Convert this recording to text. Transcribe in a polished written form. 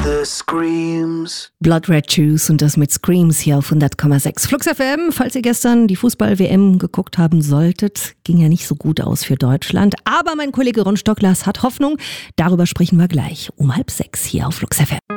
the screams. Blood Red Shoes und das mit Screams hier auf 100,6. Flux FM, falls ihr gestern die Fußball-WM geguckt haben solltet, ging ja nicht so gut aus für Deutschland. Aber mein Kollege Ron Stocklas hat Hoffnung. Darüber sprechen wir gleich um 5:30 hier auf Flux FM.